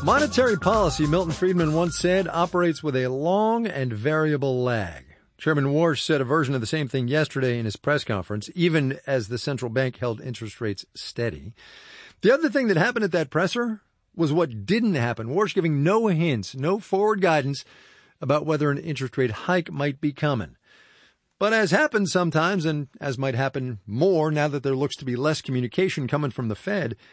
Monetary policy, Milton Friedman once said, operates with a long and variable lag. Chairman Warsh said a version of the same thing yesterday in his press conference, even as the central bank held interest rates steady. The other thing that happened at that presser was what didn't happen. Warsh giving no hints, no forward guidance about whether an interest rate hike might be coming. But as happens sometimes, and as might happen more now that there looks to be less communication coming from the Fed,